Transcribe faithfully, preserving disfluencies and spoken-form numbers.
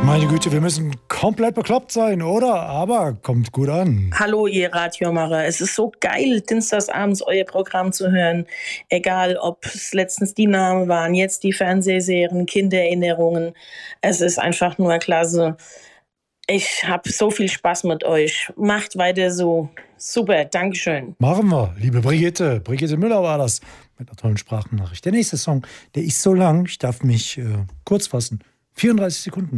Meine Güte, wir müssen komplett bekloppt sein, oder? Aber kommt gut an. Hallo, ihr Radiomacher. Es ist so geil, dienstagsabends euer Programm zu hören. Egal, ob es letztens die Namen waren, jetzt die Fernsehserien, Kindererinnerungen. Es ist einfach nur klasse. Ich habe so viel Spaß mit euch. Macht weiter so. Super, Dankeschön. Machen wir, liebe Brigitte. Brigitte Müller war das mit einer tollen Sprachnachricht. Der nächste Song, der ist so lang, ich darf mich äh, kurz fassen. vierunddreißig Sekunden.